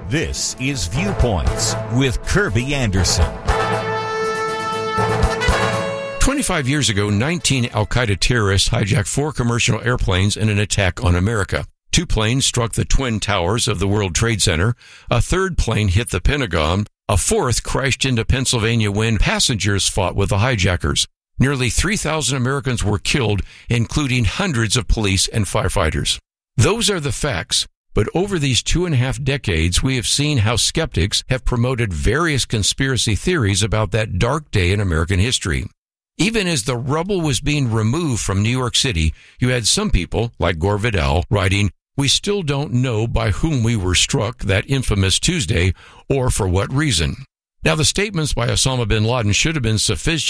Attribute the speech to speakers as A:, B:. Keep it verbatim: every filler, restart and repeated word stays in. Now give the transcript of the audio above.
A: This is Viewpoints with Kirby Anderson.
B: twenty-five years ago, nineteen al-Qaeda terrorists hijacked four commercial airplanes in an attack on America. Two planes struck the Twin Towers of the World Trade Center. A third plane hit the Pentagon. A fourth crashed into Pennsylvania when passengers fought with the hijackers. Nearly three thousand Americans were killed, including hundreds of police and firefighters. Those are the facts. But over these two and a half decades, we have seen how skeptics have promoted various conspiracy theories about that dark day in American history. Even as the rubble was being removed from New York City, you had some people, like Gore Vidal, writing, "We still don't know by whom we were struck that infamous Tuesday or for what reason." Now, the statements by Osama bin Laden should have been sufficient